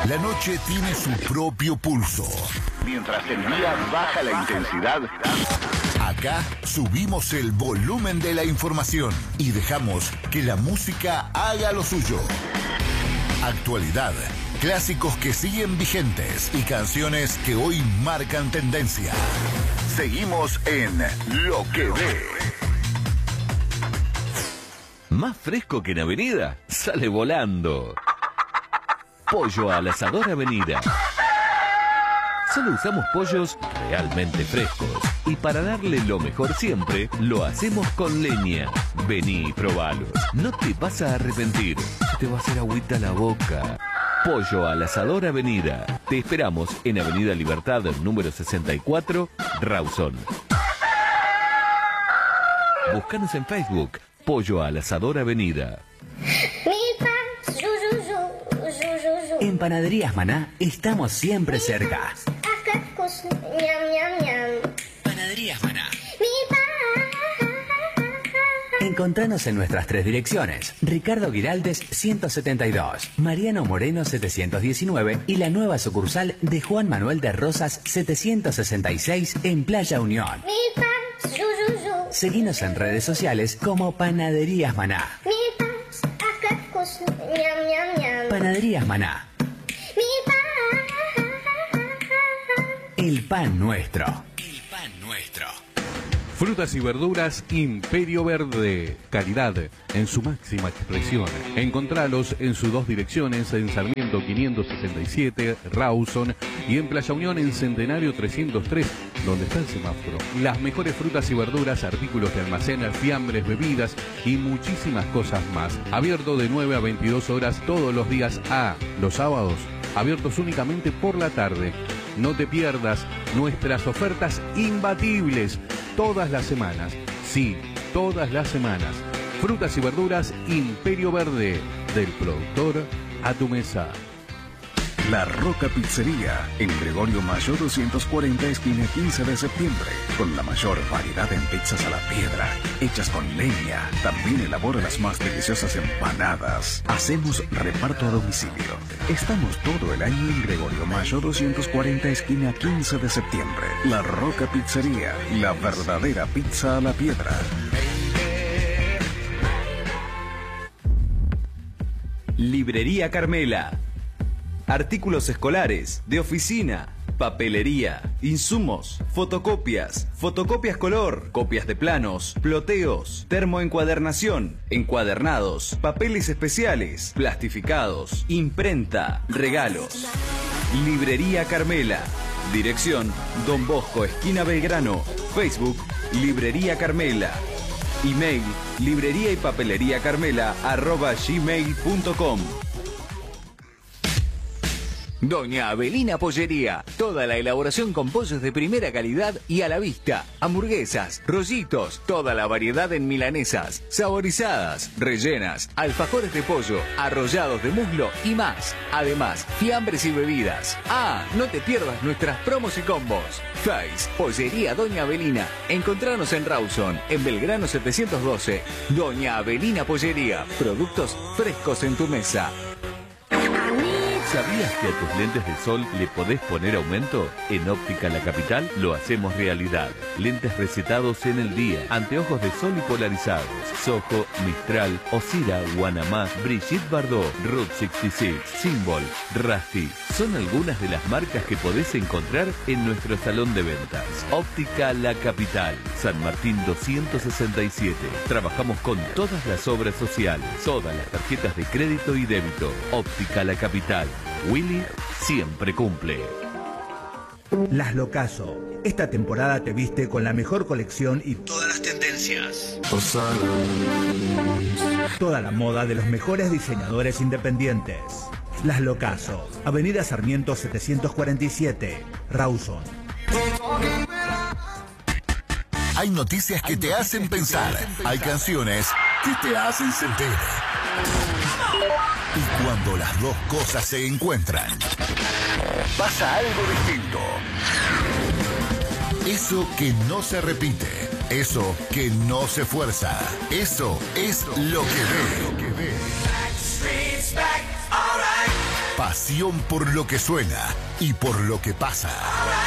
La noche tiene su propio pulso. Mientras el día baja la intensidad, acá subimos el volumen de la información y dejamos que la música haga lo suyo. Actualidad, clásicos que siguen vigentes y canciones que hoy marcan tendencia. Seguimos en Lo que ve. Más fresco que en Avenida, sale volando. Pollo al Asador Avenida. Solo usamos pollos realmente frescos. Y para darle lo mejor siempre, lo hacemos con leña. Vení y probalos. No te vas a arrepentir. Se te va a hacer agüita la boca. Pollo al Asador Avenida. Te esperamos en Avenida Libertad, número 64, Rawson. Búscanos en Facebook. Pollo al Asador Avenida. En Panaderías Maná estamos siempre cerca. Panaderías Maná. Encontranos en nuestras 3 direcciones: Ricardo Giraldes 172, Mariano Moreno 719 y la nueva sucursal de Juan Manuel de Rosas 766 en Playa Unión. Seguinos en redes sociales como Panaderías Maná. Panaderías Maná. El pan nuestro. El pan nuestro. Frutas y verduras Imperio Verde. Calidad en su máxima expresión. Encontralos en sus 2 direcciones, en Sarmiento 567, Rawson, y en Playa Unión en Centenario 303, donde está el semáforo. Las mejores frutas y verduras, artículos de almacén, fiambres, bebidas y muchísimas cosas más. Abierto de 9 a 22 horas todos los días, los sábados abiertos únicamente por la tarde. No te pierdas nuestras ofertas imbatibles todas las semanas. Sí, todas las semanas. Frutas y verduras Imperio Verde, del productor a tu mesa. La Roca Pizzería, en Gregorio Mayo 240, esquina 15 de septiembre, con la mayor variedad en pizzas a la piedra, hechas con leña. También elabora las más deliciosas empanadas. Hacemos reparto a domicilio. Estamos todo el año en Gregorio Mayo 240, esquina 15 de septiembre. La Roca Pizzería, la verdadera pizza a la piedra. Librería Carmela. Artículos escolares, de oficina, papelería, insumos, fotocopias, fotocopias color, copias de planos, ploteos, termoencuadernación, encuadernados, papeles especiales, plastificados, imprenta, regalos. Librería Carmela. Dirección Don Bosco, esquina Belgrano. Facebook Librería Carmela. Email librería y papelería carmela@gmail.com. Doña Avelina Pollería. Toda la elaboración con pollos de primera calidad y a la vista. Hamburguesas, rollitos, toda la variedad en milanesas, saborizadas, rellenas, alfajores de pollo, arrollados de muslo y más. Además, fiambres y bebidas. No te pierdas nuestras promos y combos. Face, Pollería Doña Avelina. Encontranos en Rawson, en Belgrano 712. Doña Avelina Pollería. Productos frescos en tu mesa. ¿Sabías que a tus lentes de sol le podés poner aumento? En Óptica La Capital lo hacemos realidad. Lentes recetados en el día, anteojos de sol y polarizados. Soho, Mistral, Osira, Guanamá, Brigitte Bardot, Route 66, Symbol, Rusty. Son algunas de las marcas que podés encontrar en nuestro salón de ventas. Óptica La Capital, San Martín 267. Trabajamos con todas las obras sociales, todas las tarjetas de crédito y débito. Óptica La Capital. Willy siempre cumple. Las Locaso. Esta temporada te viste con la mejor colección y todas las tendencias. Toda la moda de los mejores diseñadores independientes. Las Locaso. Avenida Sarmiento 747, Rawson. Hay noticias que te hacen pensar. Hay canciones que te hacen sentir. Y cuando las dos cosas se encuentran, pasa algo distinto. Eso que no se repite, eso que no se fuerza, eso es lo que ve. Pasión por lo que suena y por lo que pasa.